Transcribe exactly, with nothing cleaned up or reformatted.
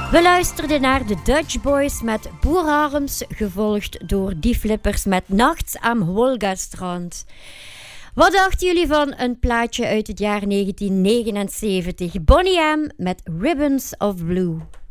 We luisterden naar de Dutch Boys met Boerarms, gevolgd door Die Flippers met Nachts am Wolgastrand. Wat dachten jullie van een plaatje uit het jaar negentien negenenzeventig? Boney M met Ribbons of Blue.